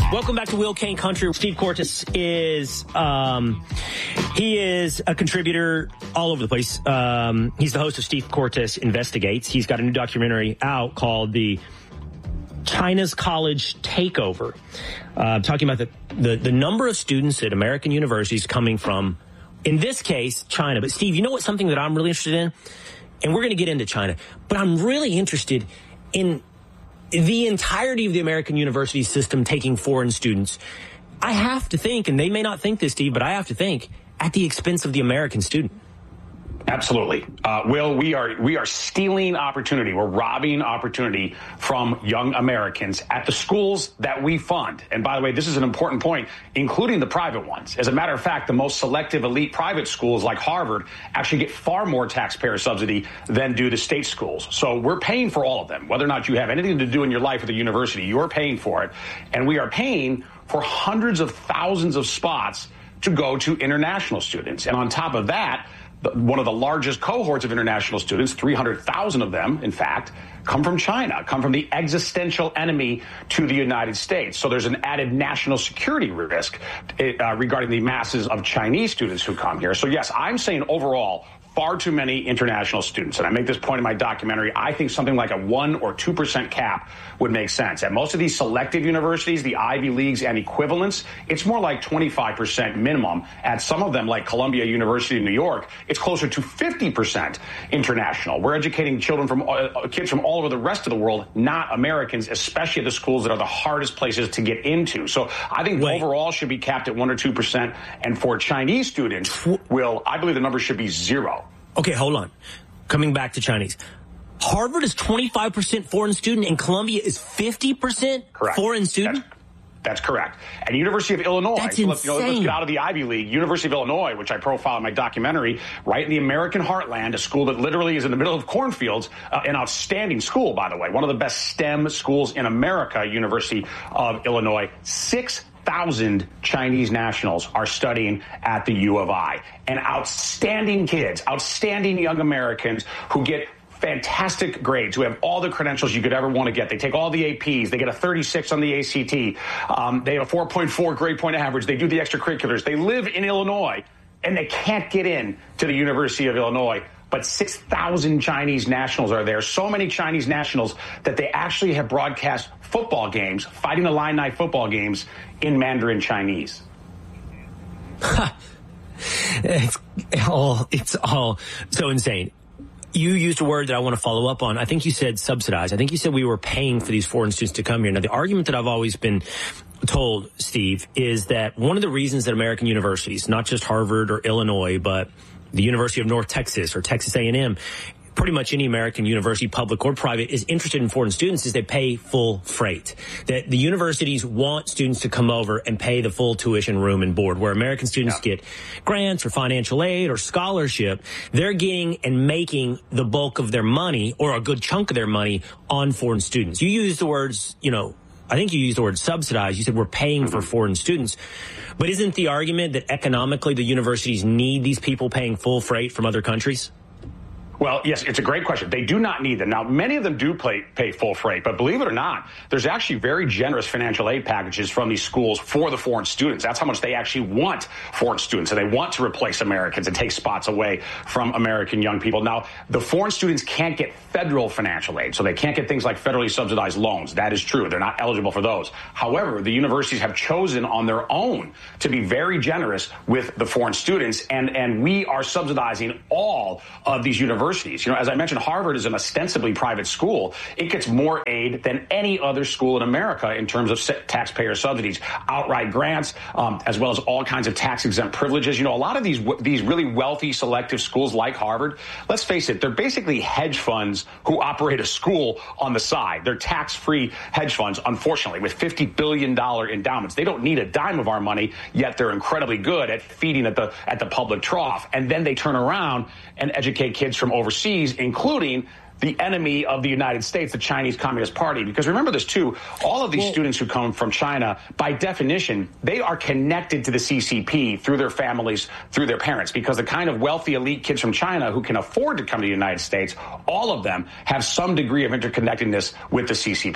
Welcome back to Will Kane Country. Steve Cortes is, he is a contributor all over the place. He's the host of Steve Cortes Investigates. He's got a new documentary out called the China's College Takeover. Talking about the number of students at American universities coming from, in this case, China. But Steve, you know what? Something that I'm really interested in, and we're going to get into China, but I'm really interested in the entirety of the American university system taking foreign students. I have to think, and they may not think this, Steve, but I have to think, at the expense of the American student. Absolutely. Will, we are stealing opportunity. We're robbing opportunity from young Americans at the schools that we fund. And by the way, this is an important point, including the private ones. As a matter of fact, the most selective elite private schools like Harvard actually get far more taxpayer subsidy than do the state schools. So we're paying for all of them. Whether or not you have anything to do in your life at the university, you're paying for it. And we are paying for hundreds of thousands of spots to go to international students. And on top of that, one of the largest cohorts of international students, 300,000 of them, in fact, come from China, come from the existential enemy to the United States. So there's an added national security risk regarding the masses of Chinese students who come here. So, yes, I'm saying overall, far too many international students. And I make this point in my documentary. I think something like a 1 or 2% cap would make sense. At most of these selective universities, the Ivy Leagues and equivalents, it's more like 25% minimum. At some of them, like Columbia University in New York, it's closer to 50% international. We're educating children from kids from all over the rest of the world, not Americans, especially at the schools that are the hardest places to get into. So I think overall should be capped at 1 or 2%. And for Chinese students, I believe the number should be 0. Okay, hold on. Coming back to Chinese. Harvard is 25% foreign student and Columbia is 50% foreign student? That's correct. And University of Illinois, let's get out of the Ivy League. University of Illinois, which I profile in my documentary, right in the American heartland, a school that literally is in the middle of cornfields, an outstanding school, by the way, one of the best STEM schools in America, University of Illinois, 6,000 Chinese nationals are studying at the U of I. And outstanding kids, outstanding young Americans who get fantastic grades, who have all the credentials you could ever want to get. They take all the APs. They get a 36 on the ACT. They have a 4.4 grade point average. They do the extracurriculars. They live in Illinois, and they can't get in to the University of Illinois. But 6,000 Chinese nationals are there. So many Chinese nationals that they actually have broadcast football games, Fighting Illini football games, in Mandarin Chinese. It's all so insane. You used a word that I want to follow up on. I think you said subsidized. I think you said we were paying for these foreign students to come here. Now, the argument that I've always been told, Steve, is that one of the reasons that American universities, not just Harvard or Illinois, but the University of North Texas or Texas A&M, pretty much any American university, public or private, is interested in foreign students is they pay full freight. That the universities want students to come over and pay the full tuition, room, and board. Where American students get grants or financial aid or scholarship, they're getting and making the bulk of their money or a good chunk of their money on foreign students. You used the words, I think you used the word subsidized. You said we're paying for foreign students. But isn't the argument that economically the universities need these people paying full freight from other countries? Well, yes, it's a great question. They do not need them. Now, many of them do pay full freight, but believe it or not, there's actually very generous financial aid packages from these schools for the foreign students. That's how much they actually want foreign students, and they want to replace Americans and take spots away from American young people. Now, the foreign students can't get federal financial aid, so they can't get things like federally subsidized loans. That is true. They're not eligible for those. However, the universities have chosen on their own to be very generous with the foreign students, and we are subsidizing all of these universities. As I mentioned, Harvard is an ostensibly private school. It gets more aid than any other school in America in terms of taxpayer subsidies, outright grants, as well as all kinds of tax-exempt privileges. A lot of these really wealthy selective schools like Harvard, let's face it, they're basically hedge funds who operate a school on the side. They're tax-free hedge funds, unfortunately, with $50 billion endowments. They don't need a dime of our money, yet they're incredibly good at feeding at the public trough. And then they turn around and educate kids from overseas, including the enemy of the United States, the Chinese Communist Party. Because remember this, too, all of these students who come from China, by definition, they are connected to the CCP through their families, through their parents, because the kind of wealthy elite kids from China who can afford to come to the United States, all of them have some degree of interconnectedness with the CCP.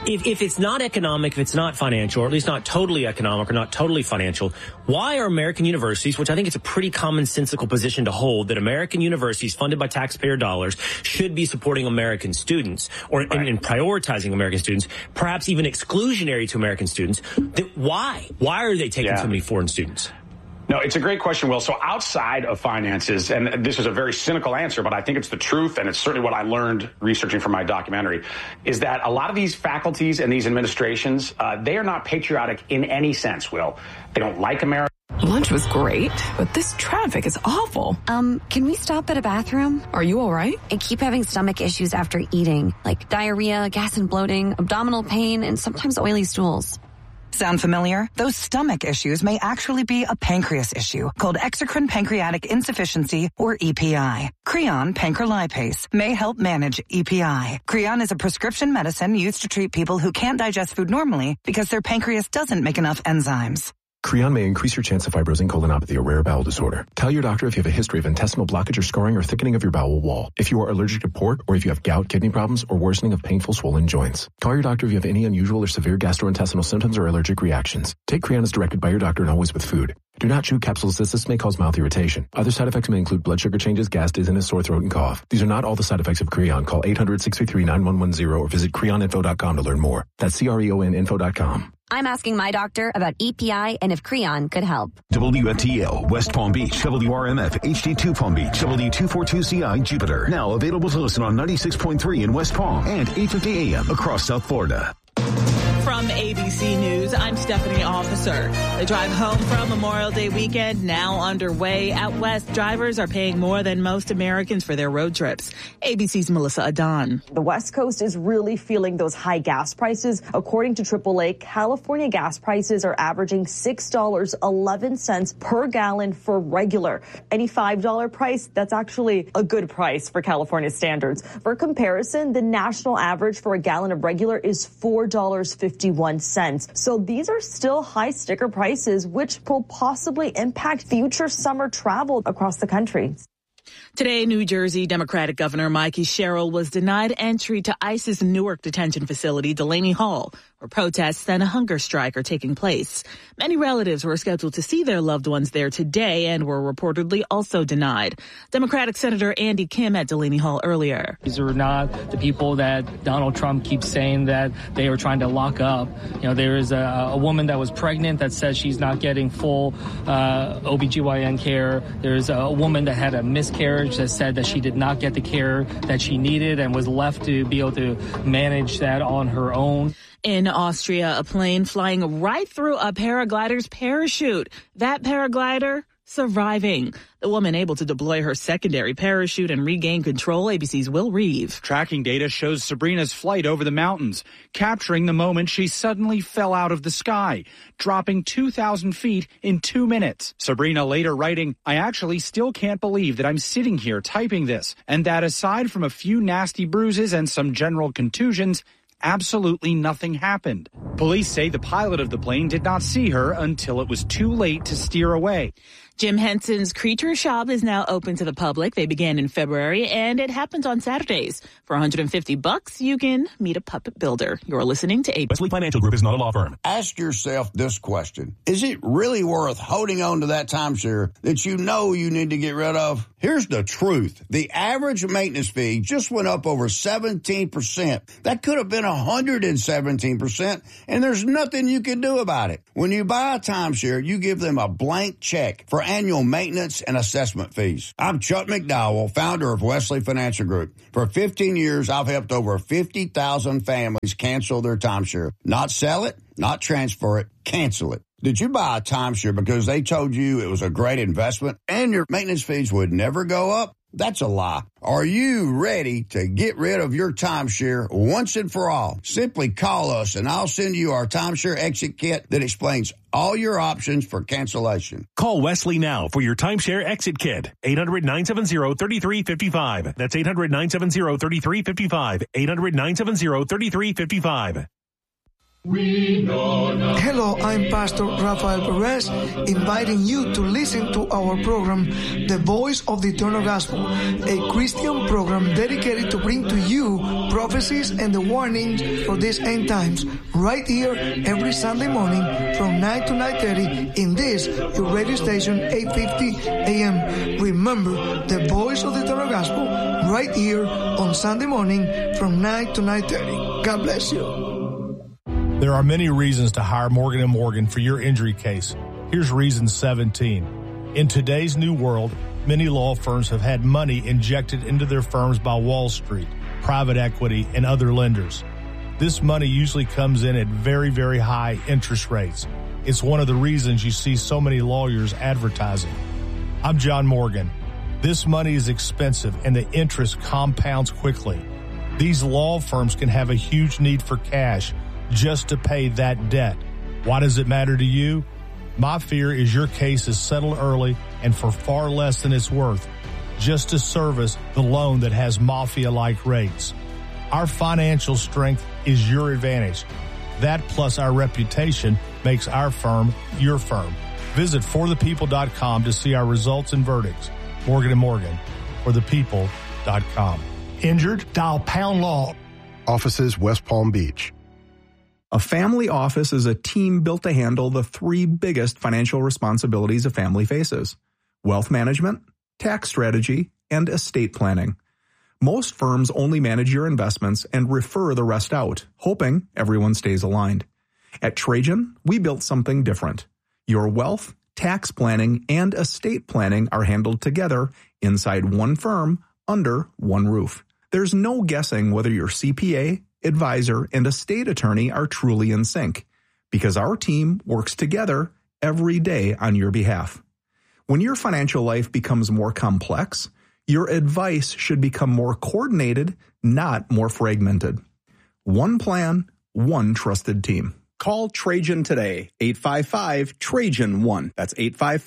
If it's not economic, if it's not financial, or at least not totally economic or not totally financial, why are American universities, which I think it's a pretty commonsensical position to hold, that American universities funded by taxpayer dollars should be supporting American students or and prioritizing American students, perhaps even exclusionary to American students? Why? Why are they taking so many foreign students? No, it's a great question, Will. So outside of finances, and this is a very cynical answer, but I think it's the truth, and it's certainly what I learned researching for my documentary, is that a lot of these faculties and these administrations, they are not patriotic in any sense, Will. They don't like America. Lunch was great, but this traffic is awful. Can we stop at a bathroom? Are you all right? I keep having stomach issues after eating, like diarrhea, gas and bloating, abdominal pain, and sometimes oily stools. Sound familiar? Those stomach issues may actually be a pancreas issue called exocrine pancreatic insufficiency, or EPI. Creon pancrelipase may help manage EPI. Creon is a prescription medicine used to treat people who can't digest food normally because their pancreas doesn't make enough enzymes. Creon may increase your chance of fibrosing colonopathy, a rare bowel disorder. Tell your doctor if you have a history of intestinal blockage or scarring or thickening of your bowel wall, if you are allergic to pork, or if you have gout, kidney problems, or worsening of painful swollen joints. Call your doctor if you have any unusual or severe gastrointestinal symptoms or allergic reactions. Take Creon as directed by your doctor and always with food. Do not chew capsules as this may cause mouth irritation. Other side effects may include blood sugar changes, gas, dizziness, sore throat, and cough. These are not all the side effects of Creon. Call 800-633-9110 or visit creoninfo.com to learn more. That's CREONinfo.com. I'm asking my doctor about EPI and if Creon could help. WFTL, West Palm Beach, WRMF, HD2 Palm Beach, W242CI, Jupiter. Now available to listen on 96.3 in West Palm and 850 AM across South Florida. From ABC News, I'm Stephanie Officer. The drive home from Memorial Day weekend now underway. Out west, drivers are paying more than most Americans for their road trips. ABC's Melissa Adon. The West Coast is really feeling those high gas prices. According to AAA, California gas prices are averaging $6.11 per gallon for regular. Any $5 price, that's actually a good price for California standards. For comparison, the national average for a gallon of regular is $4.51. So these are still high sticker prices, which will possibly impact future summer travel across the country. Today, New Jersey Democratic Governor Mikey Sherrill was denied entry to ICE's Newark detention facility, Delaney Hall, where protests and a hunger strike are taking place. Many relatives were scheduled to see their loved ones there today and were reportedly also denied. Democratic Senator Andy Kim at Delaney Hall earlier. These are not the people that Donald Trump keeps saying that they are trying to lock up. You know, there is a woman that was pregnant that says she's not getting full OBGYN care. There's a woman that had a miscarriage that said that she did not get the care that she needed and was left to be able to manage that on her own. In Austria, a plane flying right through a paraglider's parachute. That paraglider surviving. The woman able to deploy her secondary parachute and regain control. ABC's Will Reeve. Tracking data shows Sabrina's flight over the mountains, capturing the moment she suddenly fell out of the sky, dropping 2,000 feet in 2 minutes. Sabrina later writing, "I actually still can't believe that I'm sitting here typing this, and that aside from a few nasty bruises and some general contusions, absolutely nothing happened." Police say the pilot of the plane did not see her until it was too late to steer away. Jim Henson's Creature Shop is now open to the public. They began in February, and it happens on Saturdays. For $150, you can meet a puppet builder. You're listening to Wesley Financial Group is not a law firm. Ask yourself this question. Is it really worth holding on to that timeshare that you know you need to get rid of? Here's the truth. The average maintenance fee just went up over 17%. That could have been 117%, and there's nothing you can do about it. When you buy a timeshare, you give them a blank check for annual maintenance and assessment fees. I'm Chuck McDowell, founder of Wesley Financial Group. For 15 years, I've helped over 50,000 families cancel their timeshare. Not sell it, not transfer it, cancel it. Did you buy a timeshare because they told you it was a great investment and your maintenance fees would never go up? That's a lie. Are you ready to get rid of your timeshare once and for all? Simply call us and I'll send you our timeshare exit kit that explains all your options for cancellation. Call Wesley now for your timeshare exit kit. 800-970-3355. That's 800-970-3355. 800-970-3355. Hello, I'm Pastor Rafael Perez, inviting you to listen to our program, The Voice of the Eternal Gospel, a Christian program dedicated to bring to you prophecies and the warnings for these end times, right here every Sunday morning from 9 to 9:30 in this, your radio station, 850 AM. Remember, The Voice of the Eternal Gospel, right here on Sunday morning from 9 to 9:30. God bless you. There are many reasons to hire Morgan & Morgan for your injury case. Here's reason 17. In today's new world, many law firms have had money injected into their firms by Wall Street, private equity, and other lenders. This money usually comes in at very, very high interest rates. It's one of the reasons you see so many lawyers advertising. I'm John Morgan. This money is expensive and the interest compounds quickly. These law firms can have a huge need for cash just to pay that debt. Why does it matter to you? My fear is your case is settled early and for far less than it's worth, just to service the loan that has mafia-like rates. Our financial strength is your advantage. That plus our reputation makes our firm your firm. Visit forthepeople.com to see our results and verdicts. Morgan & Morgan, forthepeople.com. Injured? Dial pound law. Offices West Palm Beach. A family office is a team built to handle the three biggest financial responsibilities a family faces: wealth management, tax strategy, and estate planning. Most firms only manage your investments and refer the rest out, hoping everyone stays aligned. At Trajan, we built something different. Your wealth, tax planning, and estate planning are handled together inside one firm under one roof. There's no guessing whether your CPA, advisor, and estate attorney are truly in sync, because our team works together every day on your behalf. When your financial life becomes more complex, your advice should become more coordinated, not more fragmented. One plan, one trusted team. Call Trajan today, 855-TRAJAN-1. That's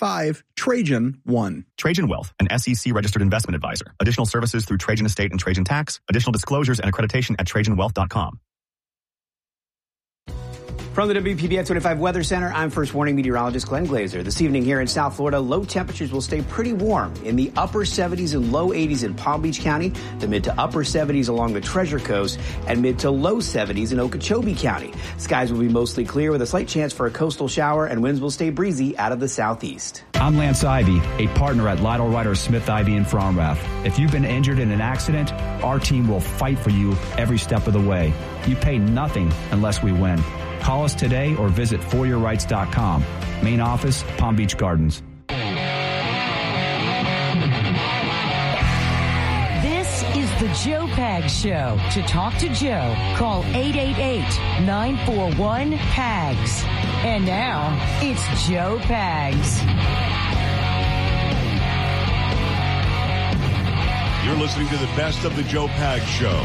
855-TRAJAN-1. Trajan Wealth, an SEC-registered investment advisor. Additional services through Trajan Estate and Trajan Tax. Additional disclosures and accreditation at TrajanWealth.com. From the WPBF 25 Weather Center, I'm First Warning meteorologist Glenn Glazer. This evening here in South Florida, low temperatures will stay pretty warm in the upper 70s and low 80s in Palm Beach County, the mid to upper 70s along the Treasure Coast, and mid to low 70s in Okeechobee County. Skies will be mostly clear with a slight chance for a coastal shower, and winds will stay breezy out of the southeast. I'm Lance Ivy, a partner at Lytle Ryder Smith Ivy in Fromrath. If you've been injured in an accident, our team will fight for you every step of the way. You pay nothing unless we win. Call us today or visit foryourrights.com. Main office, Palm Beach Gardens. This is the Joe Pags Show. To talk to Joe, call 888-941-PAGS. And now, it's Joe Pags. You're listening to the best of the Joe Pags Show.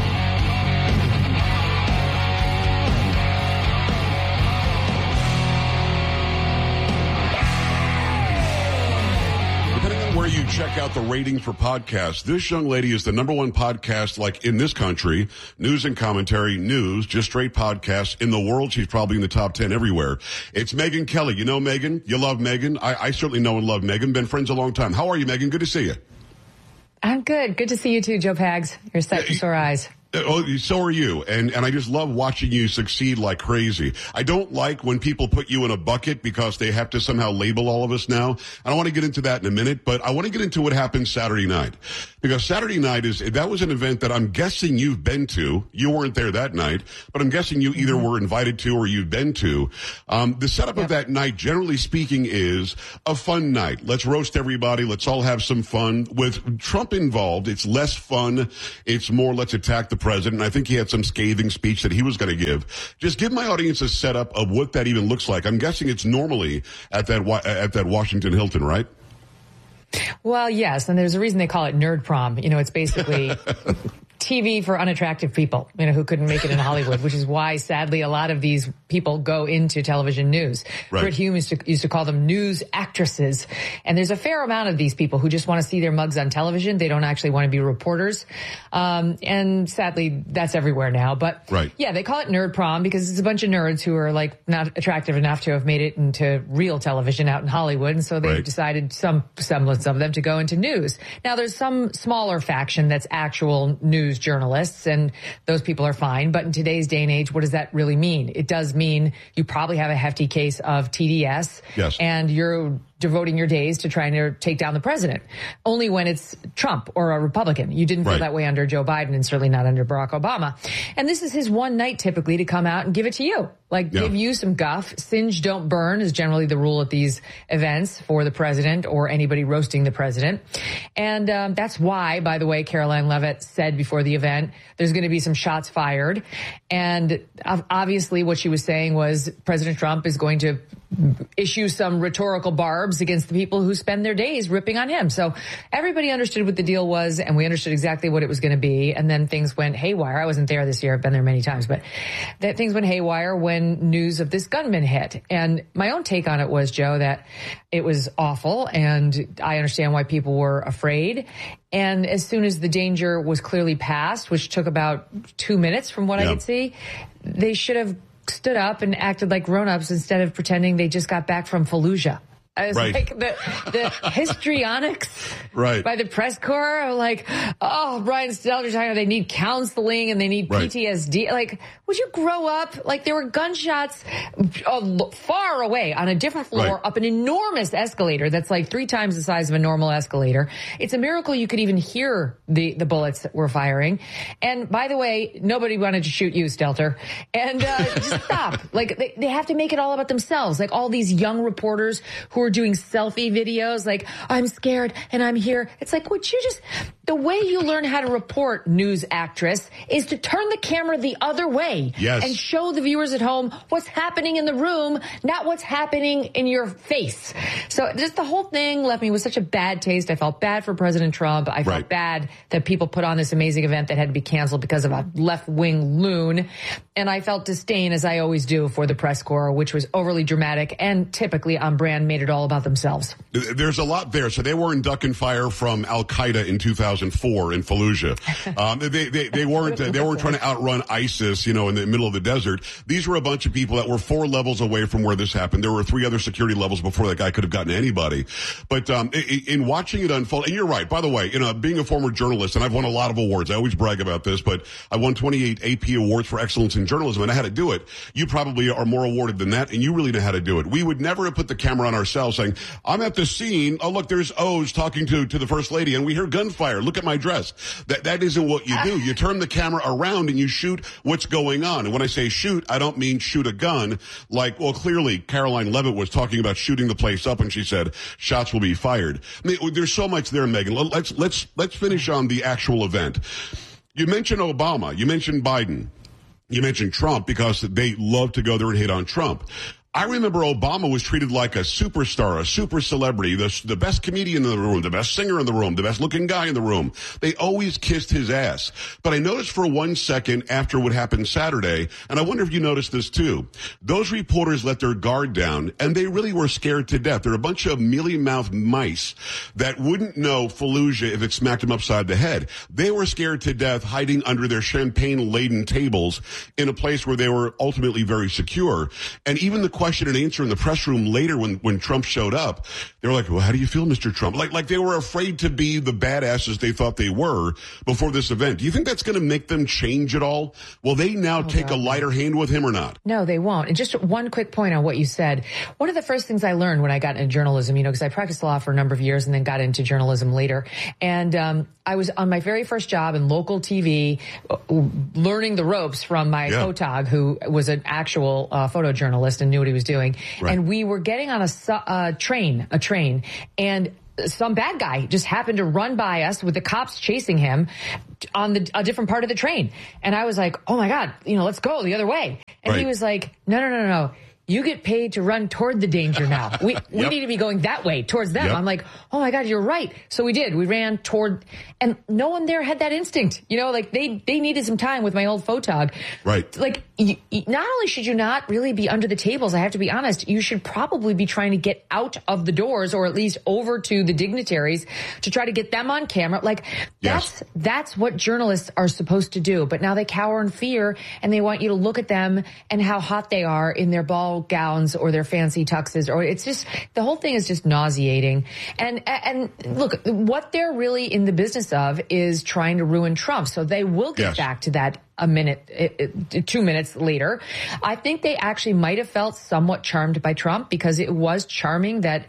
Where you check out the ratings for podcasts, this young lady is the number one podcast like in this country, news and commentary, news, just straight podcasts in the world. She's probably in the top 10 everywhere. It's Megyn Kelly. You know Megyn? You love Megyn? I certainly know and love Megyn. Been friends a long time. How are you, Megyn? Good to see you. I'm good. Good to see you too, Joe Pags. You're set for sore eyes. Oh, so are you. And I just love watching you succeed like crazy. I don't like when people put you in a bucket because they have to somehow label all of us now. I don't want to get into that in a minute, but I want to get into what happened Saturday night. Because Saturday night that was an event that I'm guessing you've been to. You weren't there that night, but I'm guessing you either were invited to or you've been to. The setup of that night, generally speaking, is a fun night. Let's roast everybody. Let's all have some fun. With Trump involved, it's less fun. It's more let's attack the president. I think he had some scathing speech that he was going to give. Just give my audience a setup of what that even looks like. I'm guessing it's normally at that Washington Hilton, right? Well, yes, and there's a reason they call it Nerd Prom. You know, it's basically TV for unattractive people, who couldn't make it in Hollywood, which is why, sadly, a lot of these people go into television news. Right. Britt Hume used to call them news actresses. And there's a fair amount of these people who just want to see their mugs on television. They don't actually want to be reporters. And sadly, that's everywhere now. But yeah, they call it nerd prom because it's a bunch of nerds who are like not attractive enough to have made it into real television out in Hollywood. And so they've decided, some semblance of them, to go into news. Now, there's some smaller faction that's actual news journalists, and those people are fine. But in today's day and age, what does that really mean? It does mean you probably have a hefty case of TDS, and you're devoting your days to trying to take down the president. Only when it's Trump or a Republican. You didn't feel that way under Joe Biden, and certainly not under Barack Obama. And this is his one night typically to come out and give it to you. Give you some guff. Singe, don't burn is generally the rule at these events for the president or anybody roasting the president. And that's why, by the way, Caroline Leavitt said before the event, there's going to be some shots fired. And obviously what she was saying was President Trump is going to issue some rhetorical barbs against the people who spend their days ripping on him. So everybody understood what the deal was, and we understood exactly what it was going to be. And then things went haywire. I wasn't there this year. I've been there many times, but things went haywire when news of this gunman hit. And my own take on it was, Joe, that it was awful, and I understand why people were afraid. And as soon as the danger was clearly past, which took about 2 minutes from what I could see, they should have stood up and acted like grown-ups instead of pretending they just got back from Fallujah. I was like, the histrionics by the press corps are like, oh, Brian Stelter talking about they need counseling and they need PTSD. Like, would you grow up? Like, there were gunshots far away on a different floor up an enormous escalator that's like 3 times the size of a normal escalator. It's a miracle you could even hear the bullets that were firing. And by the way, nobody wanted to shoot you, Stelter. And just stop. Like, they have to make it all about themselves. Like, all these young reporters who are doing selfie videos like, I'm scared and I'm here. It's like, would you just, the way you learn how to report, news actress, is to turn the camera the other way and show the viewers at home what's happening in the room, not what's happening in your face. So just the whole thing left me with such a bad taste. I felt bad for President Trump. I felt bad that people put on this amazing event that had to be canceled because of a left-wing loon. And I felt disdain, as I always do, for the press corps, which was overly dramatic and typically on brand, made it all about themselves. There's a lot there. So they were in duck and fire from Al-Qaeda in 2004 in Fallujah. They weren't trying to outrun ISIS, in the middle of the desert. These were a bunch of people that were 4 levels away from where this happened. There were 3 other security levels before that guy could have gotten anybody. But in watching it unfold, and you're right, by the way, being a former journalist, and I've won a lot of awards. I always brag about this, but I won 28 AP awards for excellence in journalism, and I had to do it. You probably are more awarded than that, and you really know how to do it. We would never have put the camera on ourselves saying, I'm at the scene. Oh, look, there's O's talking to the first lady, and we hear gunfire. Look at my dress. That isn't what you do. You turn the camera around and you shoot what's going on. And when I say shoot, I don't mean shoot a gun. Clearly Caroline Leavitt was talking about shooting the place up, and she said shots will be fired. I mean, there's so much there, Megan. Let's finish on the actual event. You mentioned Obama. You mentioned Biden. You mentioned Trump because they love to go there and hate on Trump. I remember Obama was treated like a superstar, a super celebrity, the best comedian in the room, the best singer in the room, the best looking guy in the room. They always kissed his ass. But I noticed for 1 second after what happened Saturday, and I wonder if you noticed this too, those reporters let their guard down, and they really were scared to death. They're a bunch of mealy-mouthed mice that wouldn't know Fallujah if it smacked them upside the head. They were scared to death, hiding under their champagne-laden tables in a place where they were ultimately very secure. And even the question and answer in the press room later when Trump showed up, they were like, well, how do you feel, Mr. Trump? Like they were afraid to be the badasses they thought they were before this event. Do you think that's going to make them change at all? Will they now take a lighter hand with him or not? No, they won't. And just one quick point on what you said. One of the first things I learned when I got into journalism, because I practiced law for a number of years and then got into journalism later. And I was on my very first job in local TV, learning the ropes from my photog, who was an actual photojournalist and knew what he was doing. Right. And we were getting on a train, and some bad guy just happened to run by us with the cops chasing him on a different part of the train. And I was like, oh my God, let's go the other way. And he was like, no. you get paid to run toward the danger now. We need to be going that way towards them. I'm like, oh my God, you're right. So we did. We ran toward, and no one there had that instinct. You know, like they needed some time with my old photog. Right. Like, not only should you not really be under the tables, I have to be honest, you should probably be trying to get out of the doors, or at least over to the dignitaries to try to get them on camera. Like, that's what journalists are supposed to do. But now they cower in fear, and they want you to look at them and how hot they are in their ball gowns or their fancy tuxes, or it's just, the whole thing is just nauseating. And look, what they're really in the business of is trying to ruin Trump. So they will get back to that a minute, 2 minutes later. I think they actually might have felt somewhat charmed by Trump, because it was charming that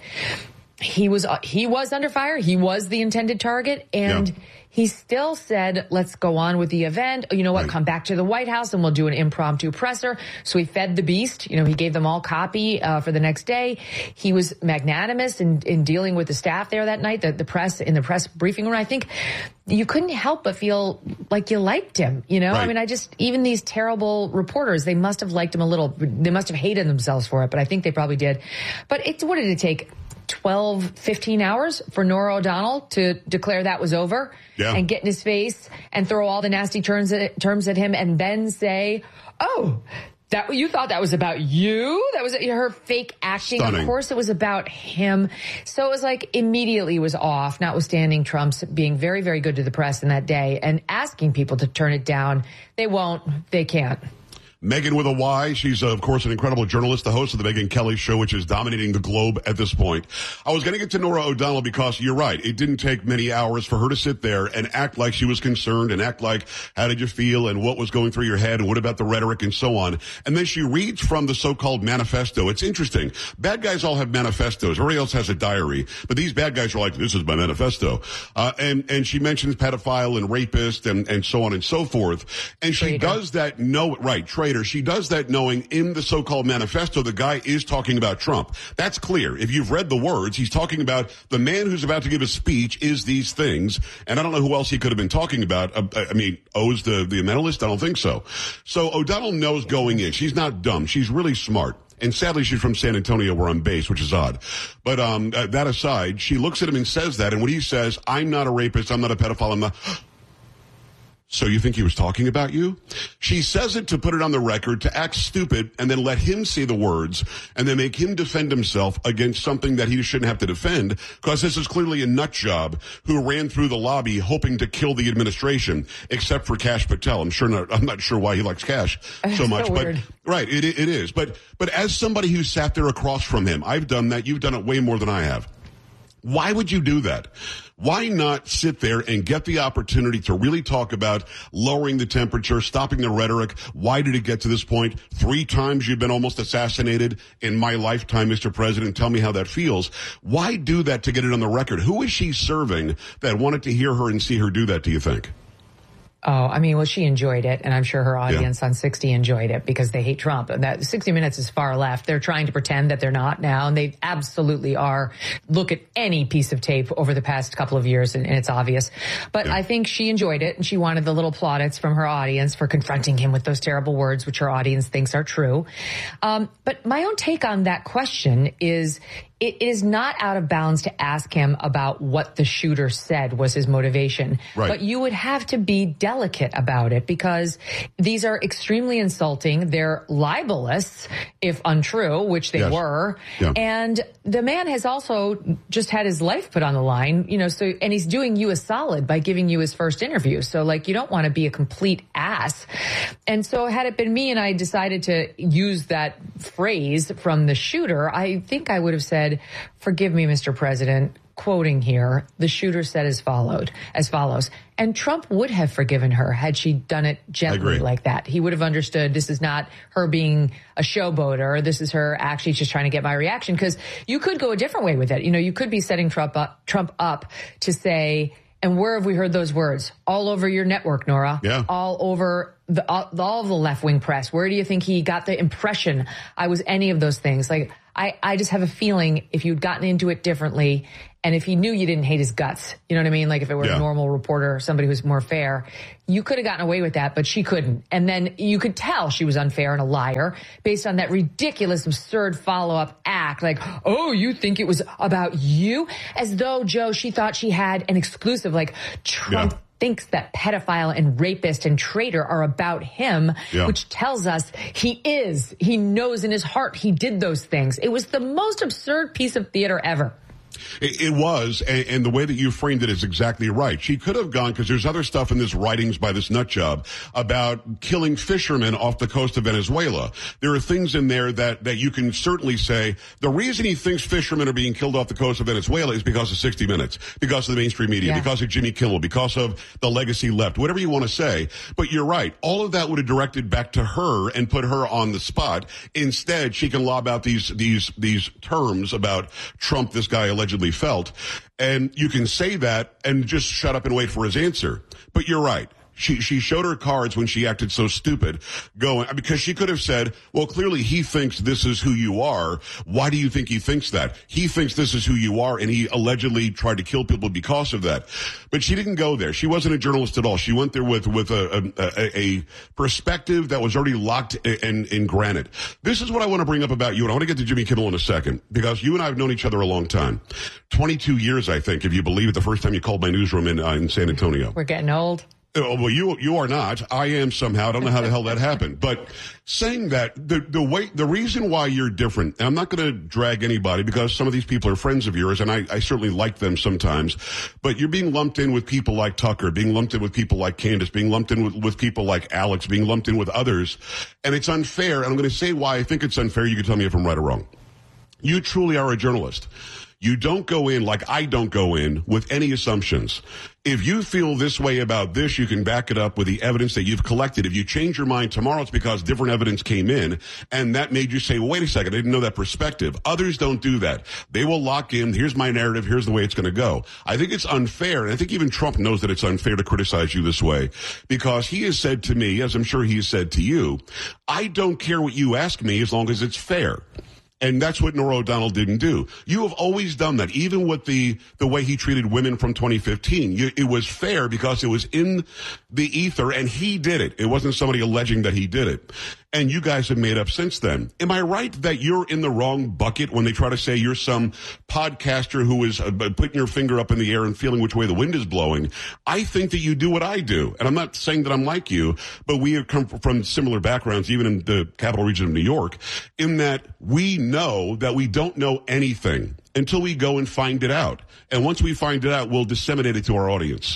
he was under fire. He was the intended target, and he still said, let's go on with the event. You know what? Come back to the White House and we'll do an impromptu presser. So he fed the beast. You know, he gave them all copy for the next day. He was magnanimous in dealing with the staff there that night, the press, in the press briefing room. I think you couldn't help but feel like you liked him, you know? I mean, even these terrible reporters, they must have liked him a little. They must have hated themselves for it, but I think they probably did. But what did it take? 12, 15 hours for Norah O'Donnell to declare that was over and get in his face and throw all the nasty terms at him, and then say, oh, that you thought that was about you? That was her fake acting. Stunning. Of course it was about him. So it was like immediately was off, notwithstanding Trump's being very, very good to the press in that day and asking people to turn it down. They won't. They can't. Megyn with a Y. She's, of course, an incredible journalist, the host of the Megyn Kelly Show, which is dominating the globe at this point. I was going to get to Norah O'Donnell because you're right. It didn't take many hours for her to sit there and act like she was concerned and act like, how did you feel and what was going through your head and what about the rhetoric and so on. And then she reads from the so-called manifesto. It's interesting. Bad guys all have manifestos. Everybody else has a diary. But these bad guys are like, this is my manifesto. And she mentions pedophile and rapist and so on and so forth. And she does that traitor. She does that knowing in the so-called manifesto the guy is talking about Trump. That's clear. If you've read the words, he's talking about the man who's about to give a speech is these things. And I don't know who else he could have been talking about. I mean, O's the mentalist? I don't think so. So O'Donnell knows going in. She's not dumb. She's really smart. And sadly, she's from San Antonio where I'm based, which is odd. But that aside, she looks at him and says that. And when he says, I'm not a rapist, I'm not a pedophile, I'm not... So you think he was talking about you? She says it to put it on the record, to act stupid, and then let him say the words, and then make him defend himself against something that he shouldn't have to defend, because this is clearly a nut job who ran through the lobby hoping to kill the administration, except for Kash Patel. I'm not sure why he likes Kash so much, so but weird. Right, it is. But as somebody who sat there across from him, I've done that. You've done it way more than I have. Why would you do that? Why not sit there and get the opportunity to really talk about lowering the temperature, stopping the rhetoric? Why did it get to this point? 3 times you've been almost assassinated in my lifetime, Mr. President. Tell me how that feels. Why do that to get it on the record? Who is she serving that wanted to hear her and see her do that, do you think? Oh, I mean, well, she enjoyed it, and I'm sure her audience on 60 enjoyed it because they hate Trump. And that 60 Minutes is far left. They're trying to pretend that they're not now, and they absolutely are. Look at any piece of tape over the past couple of years, and it's obvious. But I think she enjoyed it, and she wanted the little plaudits from her audience for confronting him with those terrible words, which her audience thinks are true. But my own take on that question is, it is not out of bounds to ask him about what the shooter said was his motivation. Right. But you would have to be delicate about it because these are extremely insulting. They're libelous, if untrue, which they were. Yeah. And the man has also just had his life put on the line, you know, so, and he's doing you a solid by giving you his first interview. So, like, you don't want to be a complete ass. And so had it been me and I decided to use that phrase from the shooter, I think I would have said, forgive me, Mr. President, quoting here, the shooter said as follows. And Trump would have forgiven her had she done it gently like that. He would have understood this is not her being a showboater. This is her actually just trying to get my reaction. Because you could go a different way with it. You know, you could be setting Trump up to say, and where have we heard those words? All over your network, Norah. Yeah. All over all of the left-wing press. Where do you think he got the impression I was any of those things? Like, I just have a feeling if you'd gotten into it differently And if he knew you didn't hate his guts, you know what I mean? Like if it were a normal reporter, somebody who's more fair, you could have gotten away with that, but she couldn't. And then you could tell she was unfair and a liar based on that ridiculous, absurd follow-up act. Like, oh, you think it was about you? As though, Joe, she thought she had an exclusive, like Trump thinks that pedophile and rapist and traitor are about him, which tells us he knows in his heart he did those things. It was the most absurd piece of theater ever. It was, and the way that you framed it is exactly right. She could have gone, because there's other stuff in this writings by this nut job about killing fishermen off the coast of Venezuela. There are things in there that you can certainly say, the reason he thinks fishermen are being killed off the coast of Venezuela is because of 60 Minutes, because of the mainstream media, because of Jimmy Kimmel, because of the legacy left, whatever you want to say. But you're right. All of that would have directed back to her and put her on the spot. Instead, she can lob out these terms about Trump, this guy allegedly felt, and you can say that and just shut up and wait for his answer. But you're right. She showed her cards when she acted so stupid, because she could have said, well, clearly he thinks this is who you are. Why do you think he thinks that? He thinks this is who you are, and he allegedly tried to kill people because of that. But she didn't go there. She wasn't a journalist at all. She went there with a perspective that was already locked and granted. This is what I want to bring up about you, and I want to get to Jimmy Kimmel in a second, because you and I have known each other a long time. 22 years, I think, if you believe it, the first time you called my newsroom in San Antonio. We're getting old. Oh, well, you are not. I am somehow. I don't know how the hell that happened. But saying that, the reason why you're different, and I'm not going to drag anybody because some of these people are friends of yours, and I certainly like them sometimes, but you're being lumped in with people like Tucker, being lumped in with people like Candace, being lumped in with people like Alex, being lumped in with others, and it's unfair, and I'm going to say why I think it's unfair. You can tell me if I'm right or wrong. You truly are a journalist. You don't go in, like I don't go in, with any assumptions. If you feel this way about this, you can back it up with the evidence that you've collected. If you change your mind tomorrow, it's because different evidence came in, and that made you say, well, wait a second, I didn't know that perspective. Others don't do that. They will lock in, here's my narrative, here's the way it's going to go. I think it's unfair, and I think even Trump knows that it's unfair to criticize you this way, because he has said to me, as I'm sure he has said to you, I don't care what you ask me as long as it's fair. And that's what Norah O'Donnell didn't do. You have always done that, even with the way he treated women from 2015. It was fair because it was in the ether, and he did it. It wasn't somebody alleging that he did it. And you guys have made up since then. Am I right that you're in the wrong bucket when they try to say you're some podcaster who is putting your finger up in the air and feeling which way the wind is blowing? I think that you do what I do. And I'm not saying that I'm like you, but we have come from similar backgrounds, even in the capital region of New York, in that we know that we don't know anything until we go and find it out. And once we find it out, we'll disseminate it to our audience.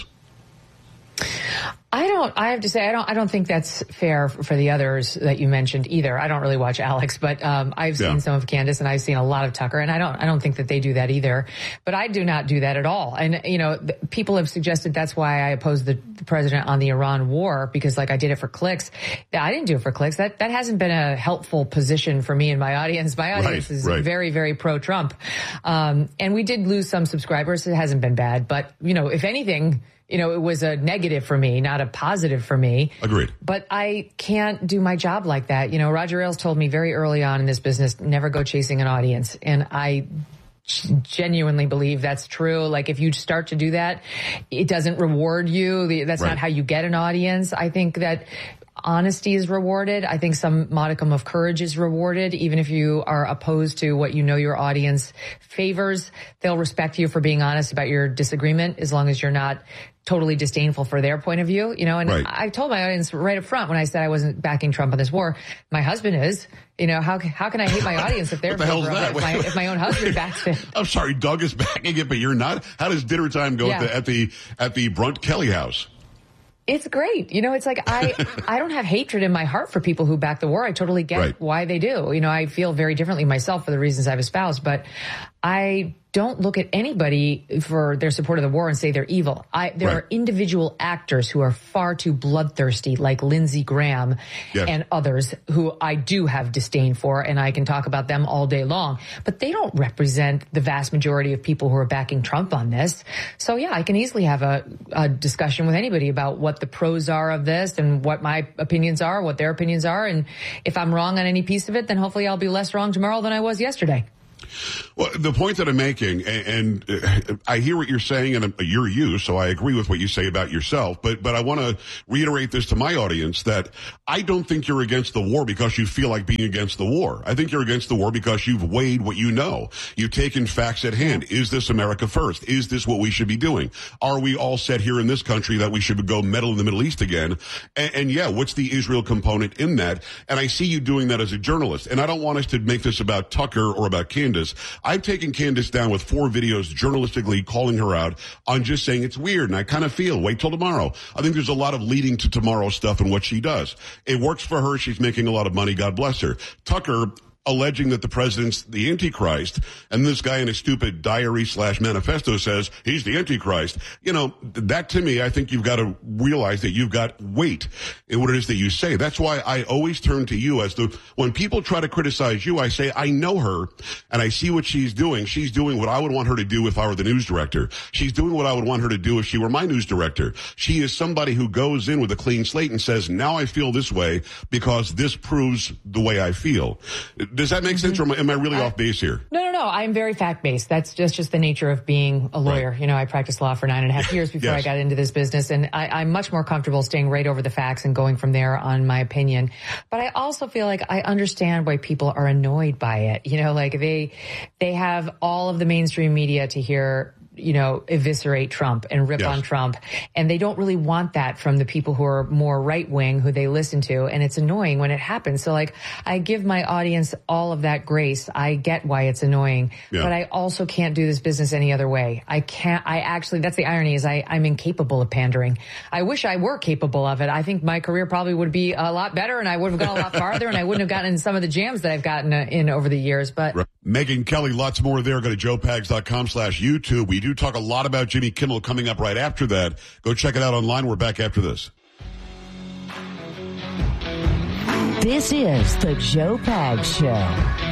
I have to say, I don't think that's fair for the others that you mentioned either. I don't really watch Alex, but I've seen some of Candace, and I've seen a lot of Tucker, and I don't think that they do that either. But I do not do that at all. And, you know, people have suggested that's why I oppose the president on the Iran war, because like I did it for clicks. I didn't do it for clicks. That hasn't been a helpful position for me and my audience. My audience is very, very pro-Trump. And we did lose some subscribers. It hasn't been bad, but, you know, if anything, you know, it was a negative for me, not a positive for me. Agreed. But I can't do my job like that. You know, Roger Ailes told me very early on in this business, never go chasing an audience. And I genuinely believe that's true. Like if you start to do that, it doesn't reward you. That's not how you get an audience. I think that honesty is rewarded. I think some modicum of courage is rewarded. Even if you are opposed to what you know your audience favors, they'll respect you for being honest about your disagreement, as long as you're not totally disdainful for their point of view, you know, and I told my audience right up front when I said I wasn't backing Trump on this war, my husband is, you know, how can I hate my audience if they're what the hell's that? If my own husband backs it? I'm sorry, Doug is backing it, but you're not? How does dinner time go at the Brunt Kelly house? It's great. You know, it's like I don't have hatred in my heart for people who back the war. I totally get why they do. You know, I feel very differently myself for the reasons I've espoused, but I don't look at anybody for their support of the war and say they're evil. There are individual actors who are far too bloodthirsty, like Lindsey Graham and others who I do have disdain for, and I can talk about them all day long. But they don't represent the vast majority of people who are backing Trump on this. So, yeah, I can easily have a discussion with anybody about what the pros are of this and what my opinions are, what their opinions are. And if I'm wrong on any piece of it, then hopefully I'll be less wrong tomorrow than I was yesterday. Well, the point that I'm making, and I hear what you're saying, and you're you, so I agree with what you say about yourself, but I want to reiterate this to my audience, that I don't think you're against the war because you feel like being against the war. I think you're against the war because you've weighed what you know. You've taken facts at hand. Is this America first? Is this what we should be doing? Are we all set here in this country that we should go meddle in the Middle East again? And yeah, what's the Israel component in that? And I see you doing that as a journalist. And I don't want us to make this about Tucker or about Candace. I've taken Candace down with 4 videos journalistically calling her out on just saying it's weird, and I kind of feel, wait till tomorrow. I think there's a lot of leading to tomorrow stuff in what she does. It works for her. She's making a lot of money. God bless her. Tucker alleging that the president's the Antichrist, and this guy in a stupid diary/manifesto says he's the Antichrist. You know, that to me, I think you've got to realize that you've got weight in what it is that you say. That's why I always turn to you when people try to criticize you, I say, I know her, and I see what she's doing. She's doing what I would want her to do if I were the news director. She's doing what I would want her to do if she were my news director. She is somebody who goes in with a clean slate and says, now I feel this way because this proves the way I feel. Does that make sense, or am I really off base here? No. I'm very fact-based. That's just the nature of being a lawyer. Right. You know, I practiced law for 9.5 years before I got into this business, and I'm much more comfortable staying right over the facts and going from there on my opinion. But I also feel like I understand why people are annoyed by it. You know, like they have all of the mainstream media to hear, you know, eviscerate Trump and rip on Trump. And they don't really want that from the people who are more right wing, who they listen to. And it's annoying when it happens. So like, I give my audience all of that grace. I get why it's annoying, but I also can't do this business any other way. That's the irony, is I'm incapable of pandering. I wish I were capable of it. I think my career probably would be a lot better, and I would have gone a lot farther, and I wouldn't have gotten in some of the jams that I've gotten in over the years. But Megyn Kelly, lots more there. Go to joepags.com/YouTube. We do talk a lot about Jimmy Kimmel coming up right after that. Go check it out online. We're back after this. This is the Joe Pags Show.